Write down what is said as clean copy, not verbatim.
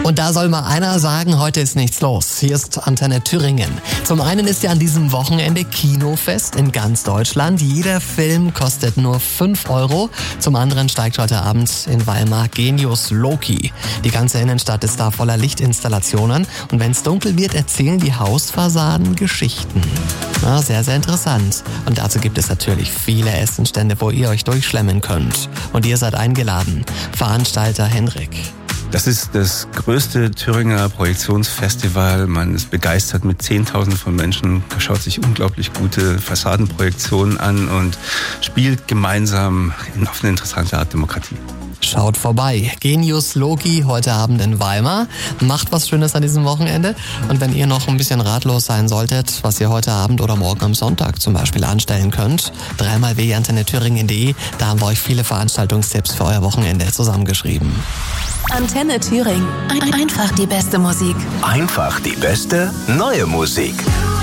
Und da soll mal einer sagen, heute ist nichts los. Hier ist Antenne Thüringen. Zum einen ist ja an diesem Wochenende Kinofest in ganz Deutschland. Jeder Film kostet nur 5 €. Zum anderen steigt heute Abend in Weimar Genius Loki. Die ganze Innenstadt ist da voller Lichtinstallationen. Und wenn es dunkel wird, erzählen die Hausfassaden Geschichten. Na, sehr, sehr interessant. Und dazu gibt es natürlich viele Essenstände, wo ihr euch durchschlemmen könnt. Und ihr seid eingeladen. Veranstalter Henrik. Das ist das größte Thüringer Projektionsfestival. Man ist begeistert mit Zehntausenden von Menschen, schaut sich unglaublich gute Fassadenprojektionen an und spielt gemeinsam auf eine interessante Art Demokratie. Schaut vorbei. Genius Loki heute Abend in Weimar. Macht was Schönes an diesem Wochenende. Und wenn ihr noch ein bisschen ratlos sein solltet, was ihr heute Abend oder morgen am Sonntag zum Beispiel anstellen könnt, 3x www.antennethüringen.de, da haben wir euch viele Veranstaltungstipps für euer Wochenende zusammengeschrieben. Antenne Thüringen. Einfach die beste Musik. Einfach die beste neue Musik.